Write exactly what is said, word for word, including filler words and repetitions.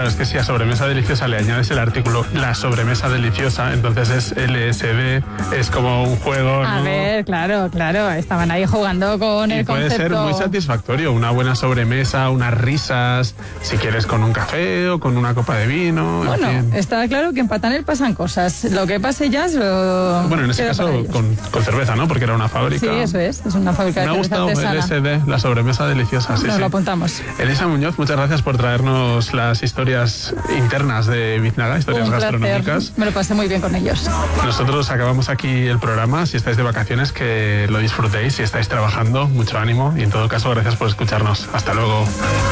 Claro, es que si a sobremesa deliciosa le añades el artículo la sobremesa deliciosa, entonces es L S D, es como un juego, A ¿no? ver, claro, claro, estaban ahí jugando con Y el puede concepto. ser muy satisfactorio, una buena sobremesa, unas risas, si quieres con un café o con una copa de vino, Bueno, en fin. está claro que en Patanel pasan cosas. Lo que pase ya es lo... Bueno, en ese queda para caso ellos. con, con cerveza, ¿no? Porque era una fábrica. Sí, eso es, es una fábrica Me de ha cerveza gustado el artesana. L S D, la sobremesa deliciosa, sí, Nos sí. lo apuntamos. Elisa Muñoz, muchas gracias por traernos las historias internas de Biznaga, historias Un placer. gastronómicas. Me lo pasé muy bien con ellos. Nosotros acabamos aquí el programa. Si estáis de vacaciones, que lo disfrutéis. Si estáis trabajando, mucho ánimo. Y en todo caso, gracias por escucharnos. Hasta luego.